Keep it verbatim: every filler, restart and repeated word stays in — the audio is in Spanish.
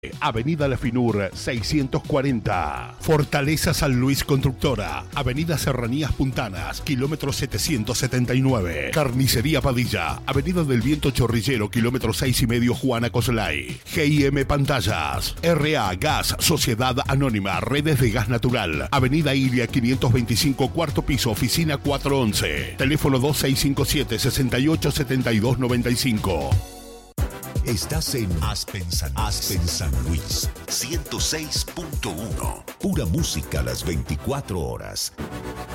Avenida La Finur seiscientos cuarenta. Fortaleza San Luis Constructora, Avenida Serranías Puntanas, kilómetro setecientos setenta y nueve. Carnicería Padilla, Avenida del Viento Chorrillero, kilómetro seis y medio, Juana Coslay. G I M Pantallas, R A Gas, Sociedad Anónima, Redes de Gas Natural, Avenida Ilia quinientos veinticinco, cuarto piso, oficina cuatrocientos once. Teléfono dos seis cinco siete, seis ocho siete dos nueve cinco. Estás en Aspen San, Aspen San Luis, ciento seis punto uno. Pura música a las veinticuatro horas.